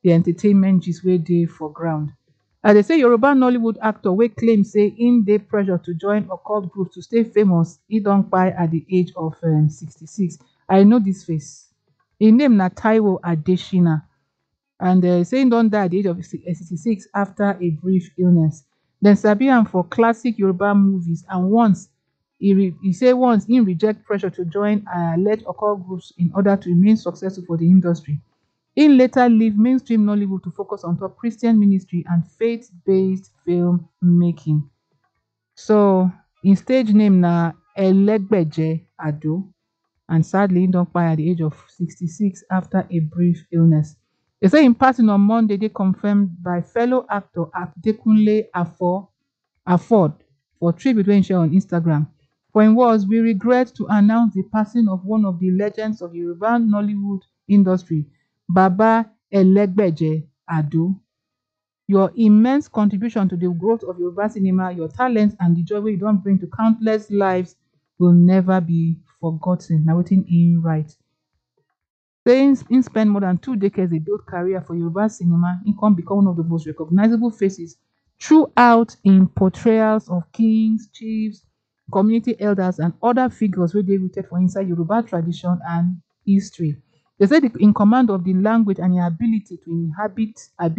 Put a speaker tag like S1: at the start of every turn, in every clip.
S1: the entertainment gist wey dey for ground. As they say, Yoruba Nollywood actor wey claim say in dey pressure to join occult group to stay famous, he don kpai at the age of 66. I know this face. His name na Taiwo Adeshina, and say he don die at the age of 66 after a brief illness. Dem sabi am for classic Yoruba movies, and he say once he reject pressure to join alleged occult groups in order to remain successful for the industry. He later leave mainstream Nollywood to focus on top Christian ministry and faith-based film making. So him stage name na Elegbeje Ado, and sadly he don kpai at the age of 66 after a brief illness. They say in passing on Monday dey confirmed by fellow actor Adekunle Afford for tribute wey he share on Instagram. For im words, we regret to announce the passing of one of the legends of Yoruba Nollywood industry, Baba Elegbeje Ado. Your immense contribution to the growth of Yoruba cinema, your talent and the joy wey you don bring to countless lives will never be forgotten. Na wetin im write. Saying he spent more than 2 decades a build career for Yoruba cinema, he come become one of the most recognizable faces throughout in portrayals of kings, chiefs, community elders, and other figures wey dey rooted for inside Yoruba tradition and history. They say in command of the language and the ability to inhabit,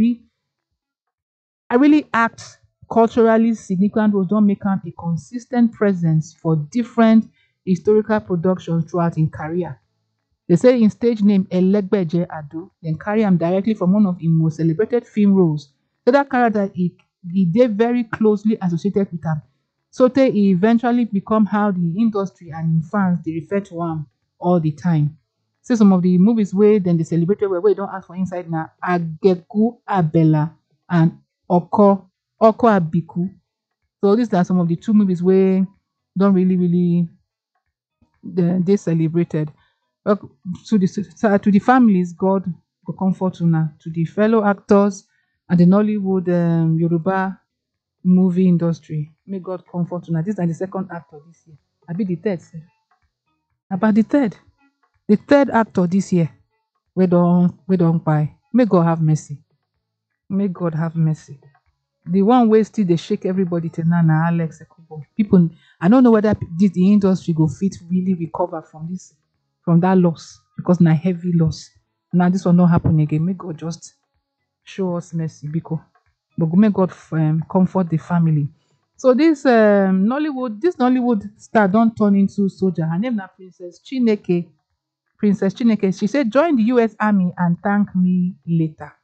S1: I really act culturally significant roles don make am a consistent presence for different historical productions throughout im career. They say in stage name Elegbeje Ado, then carry am directly from one of im most celebrated film roles. So that character he dey very closely associated with am, so tey he eventually become how the industry and im fans dey refer to am all the time. Say some of the movies wey dem dey celebrate well, wey you don ask for inside na Ageku Abela and Oko Abiku. So these are some of the 2 movies wey don really dey celebrated. To the families, God go comfort una. To the fellow actors and the Nollywood Yoruba movie industry, may God comfort una. This is the second actor this year. Abi the third sef. About the third actor this year wey don kpai. May God have mercy. May God have mercy. The one wey still dey shake everybody till now na Alex Ekubo. People, I don't know whether the industry go fit really recover from that loss, because na heavy loss. Now this will not happen again. May God just show us mercy, because but may God comfort the family. So this Nollywood star don't turn into soldier. Her name na Princess Chineke. Princess Chineke. She said, "Join the U.S. Army and thank me later."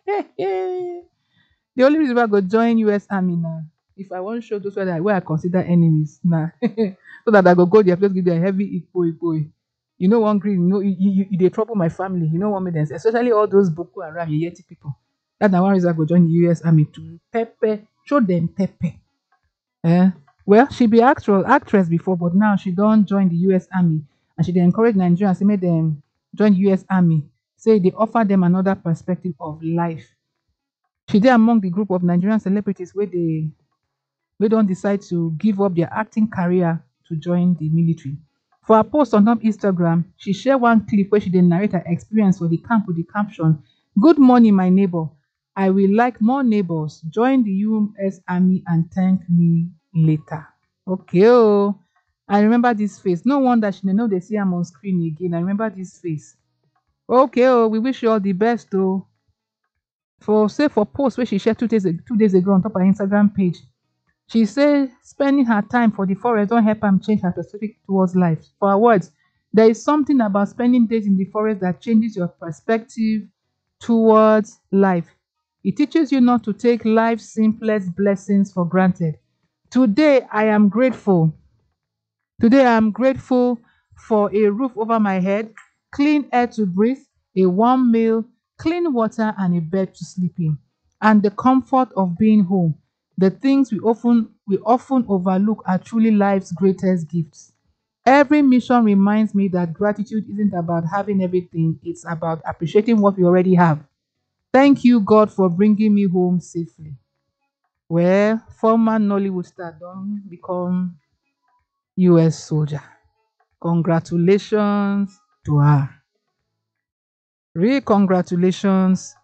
S1: The only reason why I go join U.S. Army now, if I want to show those where I consider enemies now, so that I go there, place give them heavy ikpo. You know one green, you dey trouble my family. You know what me then, especially all those Boko Haram Yeti people. That's the one reason I go join the U.S. Army to show them pepper. Well, she be actress before, but now she don't join the U.S. Army, and she dey encourage Nigerians to make them join the U.S. Army. Say they offer them another perspective of life. She dey among the group of Nigerian celebrities where they don't decide to give up their acting career to join the military. For her post on her Instagram, she shared one clip where she dey narrate her experience for the camp with the caption, "Good morning, my neighbor. I will like more neighbors. Join the U.S. Army and thank me later." Okay, oh. I remember this face. No wonder she know they see him on screen again. I remember this face. Okay, oh, we wish you all the best, oh. For post where she shared 2 days ago on top of her Instagram page, she said spending her time for the forest don't help her change her perspective towards life. For her words, there is something about spending days in the forest that changes your perspective towards life. It teaches you not to take life's simplest blessings for granted. Today, I am grateful. Today, I am grateful for a roof over my head, clean air to breathe, a warm meal, clean water, and a bed to sleep in, and the comfort of being home. The things we often overlook are truly life's greatest gifts. Every mission reminds me that gratitude isn't about having everything, it's about appreciating what we already have. Thank you, God, for bringing me home safely. Well, former Nollywood star don become US soldier. Congratulations to her. Real congratulations